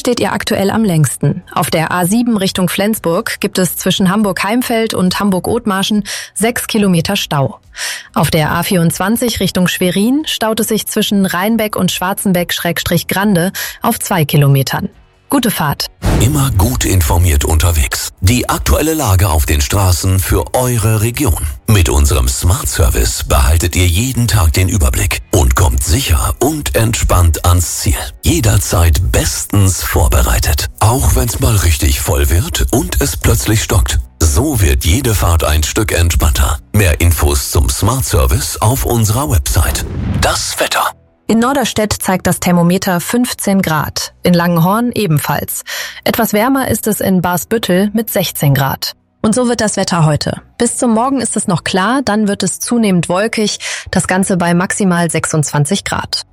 steht ihr aktuell am längsten. Auf der A7 Richtung Flensburg gibt es zwischen Hamburg-Heimfeld und Hamburg-Othmarschen 6 Kilometer Stau. Auf der A24 Richtung Schwerin staut es sich zwischen Rheinbeck und Schwarzenbeck-Grande auf 2 Kilometern. Gute Fahrt. Immer gut informiert unterwegs. Die aktuelle Lage auf den Straßen für eure Region. Mit unserem Smart Service behaltet ihr jeden Tag den Überblick und kommt sicher und entspannt ans Ziel. Jederzeit bestens vorbereitet. Auch wenn's mal richtig voll wird und es plötzlich stockt. So wird jede Fahrt ein Stück entspannter. Mehr Infos zum Smart Service auf unserer Website. Das Wetter. In Norderstedt zeigt das Thermometer 15 Grad, in Langenhorn ebenfalls. Etwas wärmer ist es in Barsbüttel mit 16 Grad. Und so wird das Wetter heute. Bis zum Morgen ist es noch klar, dann wird es zunehmend wolkig, das Ganze bei maximal 26 Grad.